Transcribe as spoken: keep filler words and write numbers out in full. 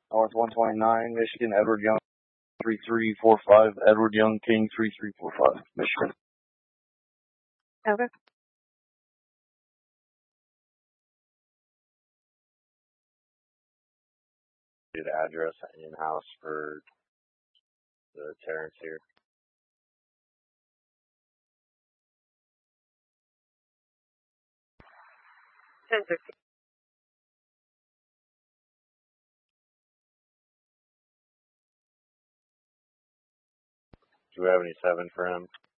North one twenty-nine, Michigan, Edward Young, three three four five, Edward Young King, three three four five, Michigan. Okay. The address in-house for the Terrence here. ten sixty. Do we have any seven for him?